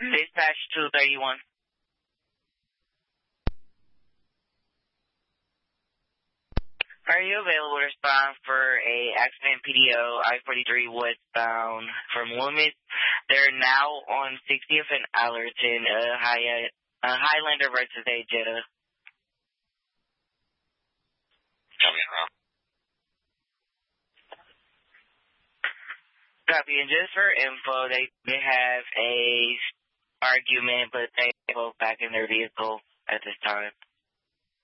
Dispatch 231. Are you available to respond for a accident PDO I-43 westbound from Loomis? They're now on 60th and Allerton, Highlander versus a Jetta. Coming around. Copy, and just for info, they have a argument, but they both back in their vehicle at this time.